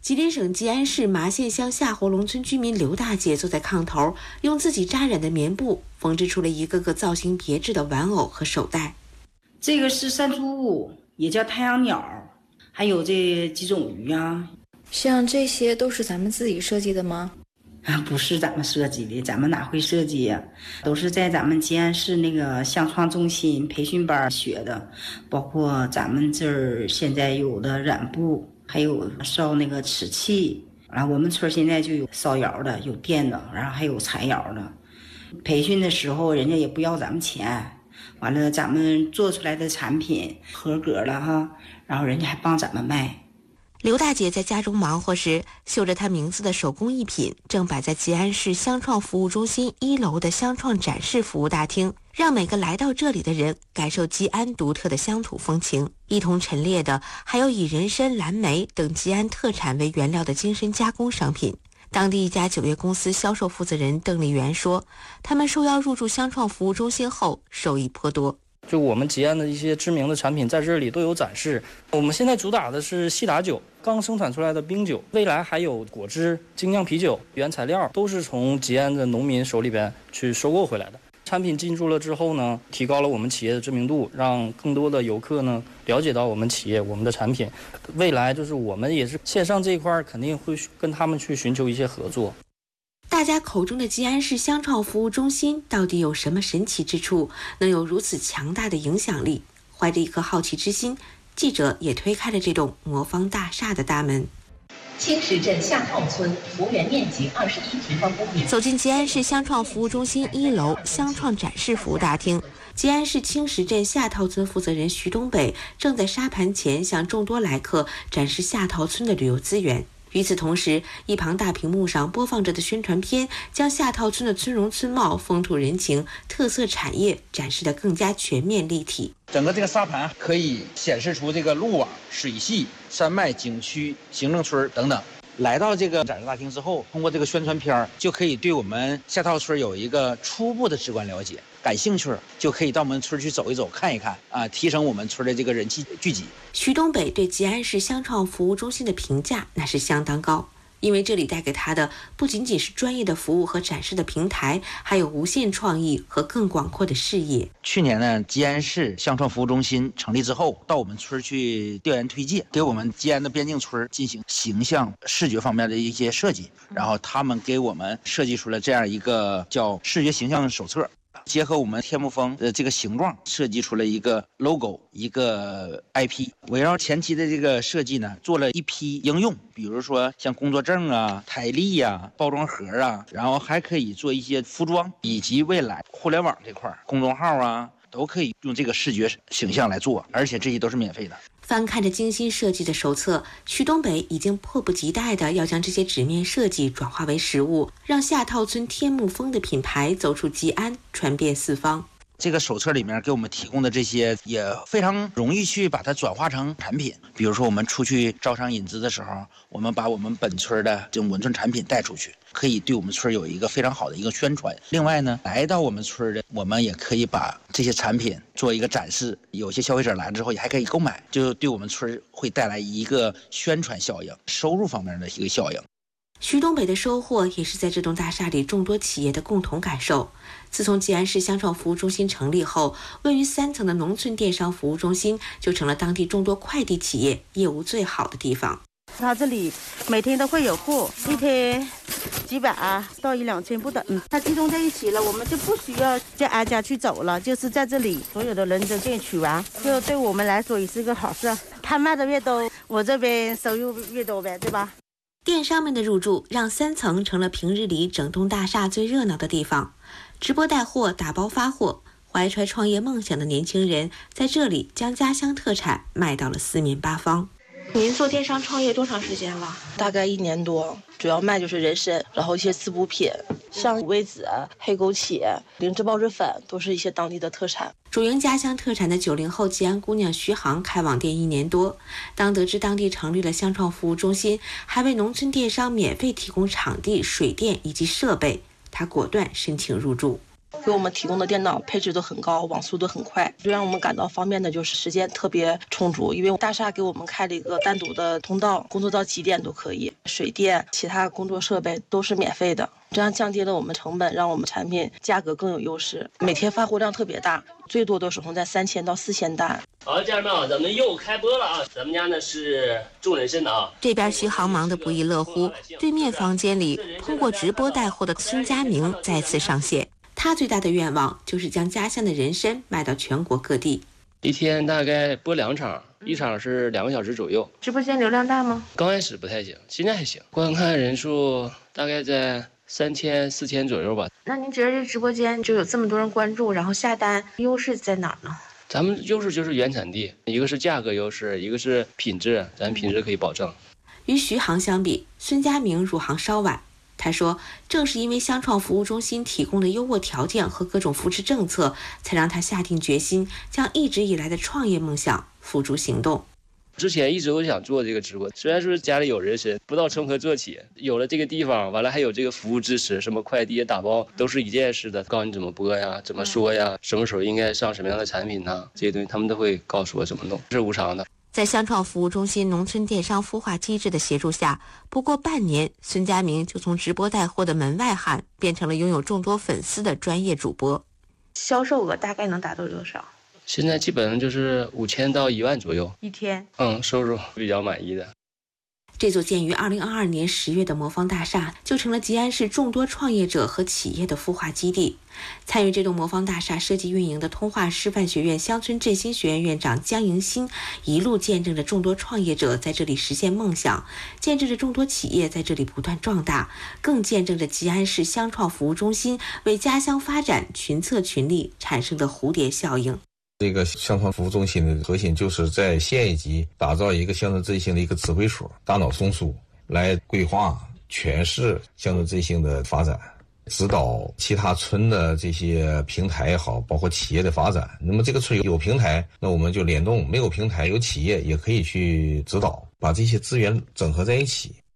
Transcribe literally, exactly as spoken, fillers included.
吉林省吉安市麻县乡夏侯龙村居民刘大姐坐在炕头，用自己扎染的棉布缝制出了一个个造型别致的玩偶和手袋。 这个是山猪舞，也叫太阳鸟，还有这几种鱼啊。 像这些都是咱们自己设计的吗？ 啊，不是咱们设计的，咱们哪会设计呀？都是在咱们吉安市那个乡创中心培训班学的，包括咱们这儿现在有的染布，还有烧那个瓷器，然后我们村现在就有烧窑的，有电的，然后还有柴窑的。培训的时候人家也不要咱们钱，完了咱们做出来的产品合格了哈，然后人家还帮咱们卖。 刘大姐在家中忙活时，绣着她名字的手工艺品正摆在吉安市乡创服务中心一楼的乡创展示服务大厅，让每个来到这里的人感受吉安独特的乡土风情。一同陈列的还有以人参、蓝莓等吉安特产为原料的精深加工商品。当地一家酒业公司销售负责人邓丽媛说，他们受邀入驻乡创服务中心后受益颇多。 就我们吉安的一些知名的产品在这里都有展示。我们现在主打的是西打酒，刚生产出来的冰酒，未来还有果汁、精酿啤酒，原材料都是从吉安的农民手里边去收购回来的。产品进驻了之后呢，提高了我们企业的知名度，让更多的游客呢了解到我们企业、我们的产品。未来就是我们也是线上这一块肯定会跟他们去寻求一些合作。 大家口中的吉安市乡创服务中心到底有什么神奇之处，能有如此强大的影响力？怀着一颗好奇之心，记者也推开了这栋魔方大厦的大门。 青石镇夏套村幅员面积二十一平方公里。 走进吉安市乡创服务中心一楼乡创展示服务大厅，吉安市青石镇夏套村负责人徐东北正在沙盘前向众多来客展示夏套村的旅游资源。与此同时，一旁大屏幕上播放着的宣传片将夏套村的村容村貌、风土人情、特色产业展示得更加全面立体。 整个这个沙盘可以显示出这个路网、水系、山脉、景区、行政村等等。来到这个展示大厅之后，通过这个宣传片就可以对我们夏套村有一个初步的直观了解。感兴趣就可以到我们村去走一走、看一看啊，提升我们村的这个人气聚集。 徐东北对吉安市乡创服务中心的评价那是相当高，因为这里带给他的不仅仅是专业的服务和展示的平台，还有无限创意和更广阔的视野。 去年呢，吉安市乡创服务中心成立之后，到我们村去调研推介，给我们吉安的边境村进行形象视觉方面的一些设计，然后他们给我们设计出了这样一个叫视觉形象手册。结合我们天目峰的这个形状，设计出了一个 logo， 一个 I P。围绕前期的这个设计呢，做了一批应用，比如说像工作证啊、台历呀、包装盒啊，然后还可以做一些服装，以及未来互联网这块公众号啊，都可以用这个视觉形象来做，而且这些都是免费的。 翻看着精心设计的手册，徐东北已经迫不及待地要将这些纸面设计转化为实物，让夏套村天目峰的品牌走出吉安，传遍四方。 这个手册里面给我们提供的这些也非常容易去把它转化成产品，比如说我们出去招商引资的时候，我们把我们本村的这种文创产品带出去，可以对我们村有一个非常好的一个宣传。另外呢，来到我们村的，我们也可以把这些产品做一个展示，有些消费者来了之后也还可以购买，就对我们村会带来一个宣传效应、收入方面的一个效应。 徐东北的收获也是在这栋大厦里众多企业的共同感受。自从吉安市乡创服务中心成立后，位于三层的农村电商服务中心就成了当地众多快递企业业务最好的地方。 他这里每天都会有货，一天几百到一两千不等。嗯，它集中在一起了，我们就不需要再挨家去走了，就是在这里所有的人都可以取完，就对我们来说也是个好事。他卖的越多，我这边收入越多呗，对吧？ 电商们的入驻让三层成了平日里整栋大厦最热闹的地方。直播带货、打包发货，怀揣创业梦想的年轻人在这里将家乡特产卖到了四面八方。 您做电商创业多长时间了？ 大概一年多，主要卖就是人参，然后一些滋补品，像五味子、黑枸杞、灵芝孢子粉，都是一些当地的特产。 主营家乡特产的九零后吉安姑娘徐航开网店一年多，当得知当地成立了乡创服务中心，还为农村电商免费提供场地、水电以及设备，她果断申请入驻。 给我们提供的电脑配置都很高，网速都很快。最让我们感到方便的就是时间特别充足，因为大厦给我们开了一个单独的通道，工作到几点都可以，水电其他工作设备都是免费的，这样降低了我们成本，让我们产品价格更有优势。每天发货量特别大，最多的时候在三千到四千单。 好，家人们啊，咱们又开播了啊！咱们家呢是众人参的啊。 这边徐航忙得不亦乐乎，对面房间里通过直播带货的孙佳明再次上线。他最大的愿望就是将家乡的人参卖到全国各地。 一天大概播两场，一场是两个小时左右。 直播间流量大吗？ 刚开始不太行，现在还行，观看人数大概在三千四千左右吧。 那您觉得这直播间就有这么多人关注，然后下单，优势在哪儿呢？ 咱们优势就是原产地，一个是价格优势，一个是品质，咱品质可以保证。 与徐航相比，孙佳明入行稍晚。他说，正是因为香创服务中心提供的优渥条件和各种扶持政策，才让他下定决心将一直以来的创业梦想付诸行动。 之前一直都想做这个直播，虽然说家里有人参，不知道从何做起。有了这个地方，完了还有这个服务支持，什么快递打包都是一件事的，告诉你怎么播呀，怎么说呀，什么时候应该上什么样的产品呢？这些东西他们都会告诉我怎么弄，是无偿的。 在香创服务中心农村电商孵化机制的协助下，不过半年，孙佳明就从直播带货的门外汉变成了拥有众多粉丝的专业主播。 销售额大概能达到多少？ 现在基本上就是五千到一万左右一天。 嗯，收入比较满意的。 这座建于二零二二年十月的魔方大厦，就成了吉安市众多创业者和企业的孵化基地。参与这栋魔方大厦设计运营的通化师范学院乡村振兴学院院长江迎新，一路见证着众多创业者在这里实现梦想，见证着众多企业在这里不断壮大，更见证着吉安市乡创服务中心为家乡发展群策群力产生的蝴蝶效应。 这个乡创服务中心的核心就是在县一级打造一个乡村振兴的一个指挥所，大脑中枢来规划全市乡村振兴的发展，指导其他村的这些平台也好，包括企业的发展。那么这个村有平台，那我们就联动；没有平台，有企业也可以去指导，把这些资源整合在一起。